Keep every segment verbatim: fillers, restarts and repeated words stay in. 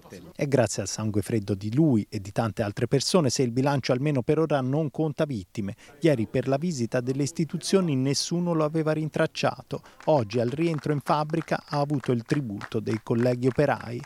È grazie al sangue freddo di lui e di tante altre persone se il bilancio almeno per ora non conta vittime. Ieri per la visita delle istituzioni nessuno lo aveva rintracciato. Oggi al rientro in fabbrica ha avuto il tributo dei colleghi operai.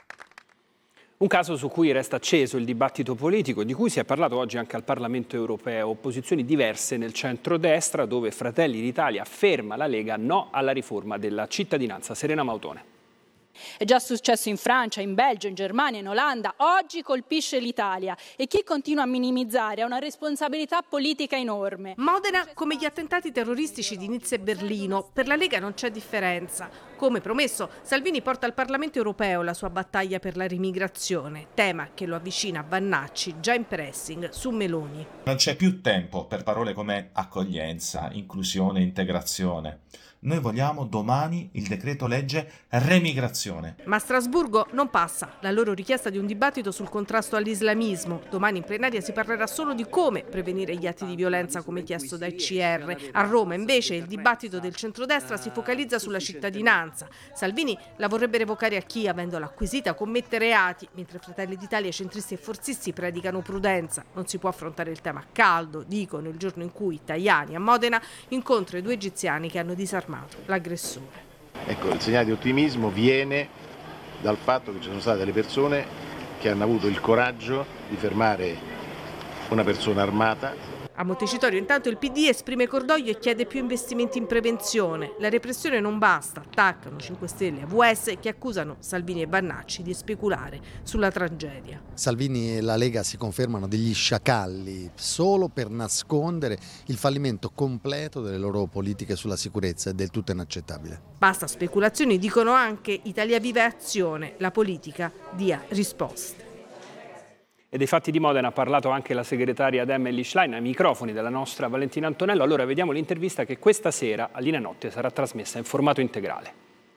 Un caso su cui resta acceso il dibattito politico, di cui si è parlato oggi anche al Parlamento europeo. Opposizioni diverse nel centrodestra, dove Fratelli d'Italia ferma la Lega no alla riforma della cittadinanza. Serena Mautone. È già successo in Francia, in Belgio, in Germania, in Olanda. Oggi colpisce l'Italia e chi continua a minimizzare ha una responsabilità politica enorme. Modena come gli attentati terroristici di Nizza e Berlino. Per la Lega non c'è differenza. Come promesso, Salvini porta al Parlamento europeo la sua battaglia per la rimigrazione, tema che lo avvicina a Vannacci, già in pressing su Meloni. Non c'è più tempo per parole come accoglienza, inclusione, integrazione. Noi vogliamo domani il decreto legge remigrazione. Ma a Strasburgo non passa la loro richiesta di un dibattito sul contrasto all'islamismo. Domani in plenaria si parlerà solo di come prevenire gli atti di violenza come chiesto dai C R. A Roma invece il dibattito del centrodestra si focalizza sulla cittadinanza. Salvini la vorrebbe revocare a chi, avendola acquisita, commette reati, mentre Fratelli d'Italia, centristi e forzisti predicano prudenza. Non si può affrontare il tema a caldo, dicono, il giorno in cui Tajani a Modena incontra i due egiziani che hanno disarmato l'aggressore. Ecco, il segnale di ottimismo viene dal fatto che ci sono state delle persone che hanno avuto il coraggio di fermare una persona armata. A Montecitorio intanto il P D esprime cordoglio e chiede più investimenti in prevenzione. La repressione non basta, attaccano cinque Stelle e A V S che accusano Salvini e Vannacci di speculare sulla tragedia. Salvini e la Lega si confermano degli sciacalli solo per nascondere il fallimento completo delle loro politiche sulla sicurezza, è del tutto inaccettabile. Basta speculazioni, dicono anche Italia Viva e Azione, la politica dia risposte. E dei fatti di Modena ha parlato anche la segretaria Emily Schlein ai microfoni della nostra Valentina Antonello. Allora vediamo l'intervista che questa sera a Linea Notte sarà trasmessa in formato integrale.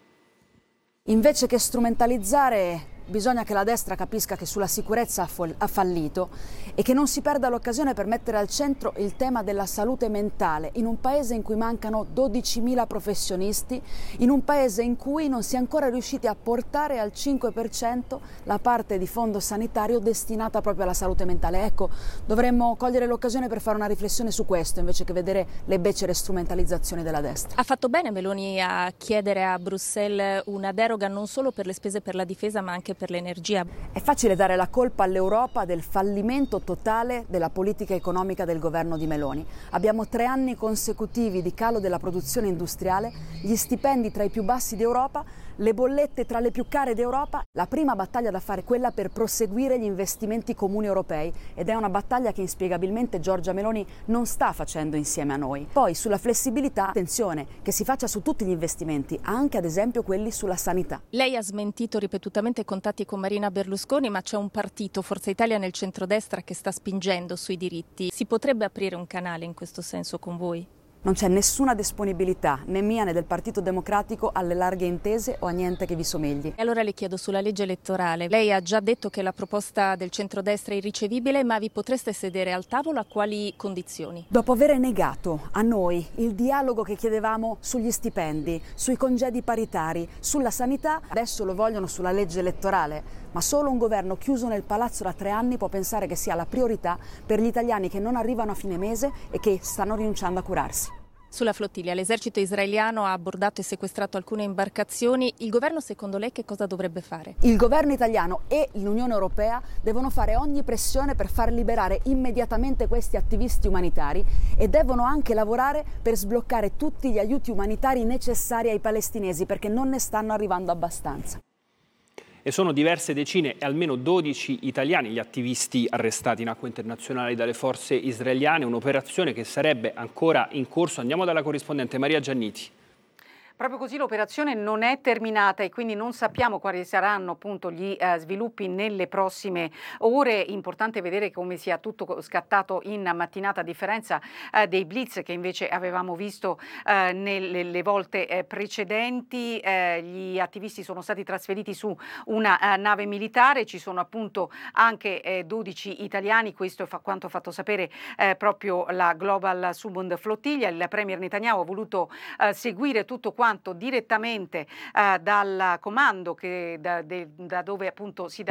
Invece che strumentalizzare, bisogna che la destra capisca che sulla sicurezza ha fallito e che non si perda l'occasione per mettere al centro il tema della salute mentale in un paese in cui mancano dodicimila professionisti, in un paese in cui non si è ancora riusciti a portare al cinque per cento la parte di fondo sanitario destinata proprio alla salute mentale. Ecco, dovremmo cogliere l'occasione per fare una riflessione su questo invece che vedere le becere strumentalizzazioni della destra. Ha fatto bene Meloni a chiedere a Bruxelles una deroga non solo per le spese per la difesa ma anche per l'energia. È facile dare la colpa all'Europa del fallimento totale della politica economica del governo di Meloni. Abbiamo tre anni consecutivi di calo della produzione industriale, gli stipendi tra i più bassi d'Europa, le bollette tra le più care d'Europa. La prima battaglia da fare è quella per proseguire gli investimenti comuni europei ed è una battaglia che inspiegabilmente Giorgia Meloni non sta facendo insieme a noi. Poi sulla flessibilità, attenzione, che si faccia su tutti gli investimenti, anche ad esempio quelli sulla sanità. Lei ha smentito ripetutamente i contatti con Marina Berlusconi, ma c'è un partito, Forza Italia nel centrodestra, che sta spingendo sui diritti. Si potrebbe aprire un canale in questo senso con voi? Non c'è nessuna disponibilità, né mia né del Partito Democratico, alle larghe intese o a niente che vi somigli. E allora le chiedo sulla legge elettorale. Lei ha già detto che la proposta del centrodestra è irricevibile, ma vi potreste sedere al tavolo a quali condizioni? Dopo aver negato a noi il dialogo che chiedevamo sugli stipendi, sui congedi paritari, sulla sanità, adesso lo vogliono sulla legge elettorale. Ma solo un governo chiuso nel palazzo da tre anni può pensare che sia la priorità per gli italiani che non arrivano a fine mese e che stanno rinunciando a curarsi. Sulla flottiglia, l'esercito israeliano ha abbordato e sequestrato alcune imbarcazioni. Il governo, secondo lei, che cosa dovrebbe fare? Il governo italiano e l'Unione Europea devono fare ogni pressione per far liberare immediatamente questi attivisti umanitari e devono anche lavorare per sbloccare tutti gli aiuti umanitari necessari ai palestinesi, perché non ne stanno arrivando abbastanza. E sono diverse decine e almeno dodici italiani gli attivisti arrestati in acque internazionali dalle forze israeliane, un'operazione che sarebbe ancora in corso. Andiamo dalla corrispondente Maria Gianniti. Proprio così, l'operazione non è terminata e quindi non sappiamo quali saranno appunto gli eh, sviluppi nelle prossime ore. Importante vedere come sia tutto scattato in mattinata, a differenza eh, dei blitz che invece avevamo visto eh, nelle le volte eh, precedenti. Eh, gli attivisti sono stati trasferiti su una eh, nave militare, ci sono appunto anche eh, dodici italiani, questo è fa quanto ha fatto sapere eh, proprio la Global Subund Flottiglia. Il premier Netanyahu ha voluto eh, seguire tutto quanto direttamente eh, dal comando che da, de, da dove appunto si dà